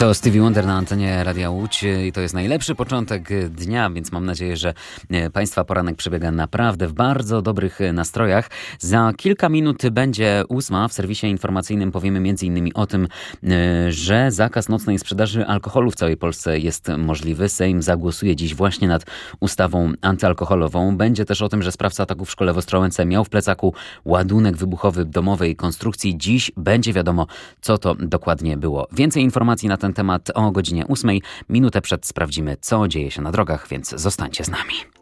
To Stevie Wonder na antenie Radia Łódź i to jest najlepszy początek dnia, więc mam nadzieję, że Państwa poranek przebiega naprawdę w bardzo dobrych nastrojach. Za kilka minut będzie 8. W serwisie informacyjnym powiemy m.in. o tym, że zakaz nocnej sprzedaży alkoholu w całej Polsce jest możliwy. Sejm zagłosuje dziś właśnie nad ustawą antyalkoholową. Będzie też o tym, że sprawca ataku w szkole w Ostrołęce miał w plecaku ładunek wybuchowy domowej konstrukcji. Dziś będzie wiadomo, co to dokładnie było. Więcej informacji na ten temat o godzinie 8. Minutę przed sprawdzimy, co dzieje się na drogach, więc zostańcie z nami.